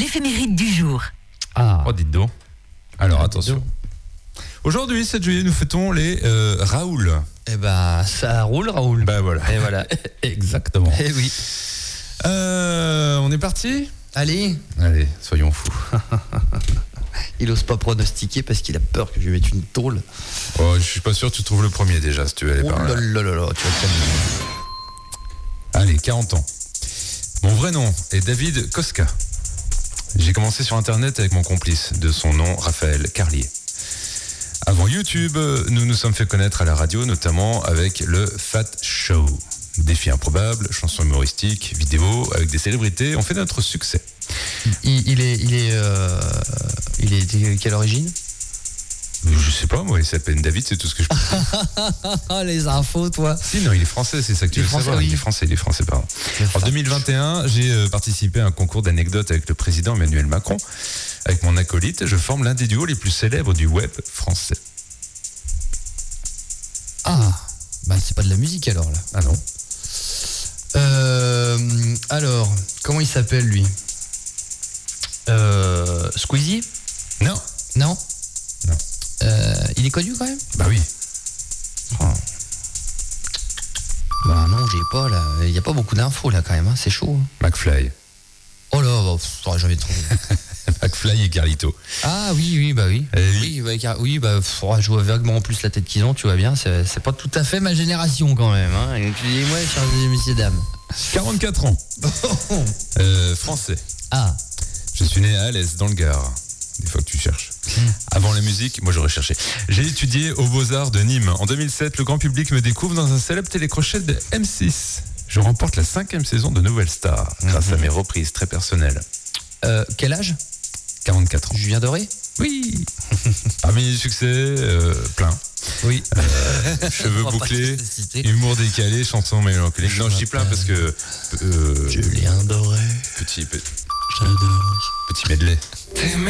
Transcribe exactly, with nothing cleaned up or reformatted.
l'éphéméride du jour. Ah. Oh, dites donc. Alors, attention. Aujourd'hui, sept juillet, nous fêtons les euh, Raoul. Eh ben, ça roule, Raoul. Ben voilà. Et voilà. Exactement. Eh oui. Euh, on est parti ? Allez. Allez, soyons fous. Il ose pas pronostiquer parce qu'il a peur que je lui mette une tôle. Oh, je suis pas sûr que tu trouves le premier déjà, si tu veux aller Oh par là. là là là là, tu vas te calmer. Allez, quarante ans. Mon vrai nom est David Koska. J'ai commencé sur Internet avec mon complice, de son nom Raphaël Carlier. Avant YouTube, nous nous sommes fait connaître à la radio, notamment avec le Fat Show. Défis improbables, chansons humoristiques, vidéos avec des célébrités ont fait notre succès. Il, il est, il est, euh, il est de quelle origine? Je sais pas, moi, il s'appelle David, c'est tout ce que je peux dire. Les infos, toi. Si, non, il est français, c'est ça que tu Il veux est français, savoir. oui. Il est français, il est français, pardon. En deux mille vingt et un, j'ai euh, participé à un concours d'anecdotes avec le président Emmanuel Macron. Avec mon acolyte, je forme l'un des duos les plus célèbres du web français. Ah, bah c'est pas de la musique alors là. Ah non. Euh, alors, comment il s'appelle lui? euh, Squeezie? Non. Non. Non. Euh, il est connu quand même? Bah oui. Oh. Bah non, j'ai pas là. Il y a pas beaucoup d'infos là quand même. Hein. C'est chaud. Hein. McFly. Oh là, bah, pff, j'aurais jamais trouvé. McFly et Carlito. Ah oui, oui, bah oui. Eh oui. Oui, bah, car- oui, bah, pff, oh, je vois vaguement en plus la tête qu'ils ont, tu vois bien. C'est, c'est pas tout à fait ma génération quand même. Hein. Excusez-moi, chers messieurs, dames. quarante-quatre ans. Euh, français. Ah. Je suis né à Alès, dans le Gard. Des fois que tu cherches. Avant la musique, moi j'aurais cherché. J'ai étudié aux Beaux-Arts de Nîmes. En deux mille sept, le grand public me découvre dans un célèbre télécrochet de M six. Je remporte la cinquième saison de Nouvelle Star, grâce à mes reprises très personnelles. Euh, quel âge? quarante-quatre ans. Julien Doré? Oui. Parmi les succès, euh, plein. Oui. Euh, cheveux On va pas bouclés, tous les citer. humour décalé, chansons mélancoliques. Non, je dis plein parce que... Euh, Julien Doré. petit, petit, J'adore. petit medley.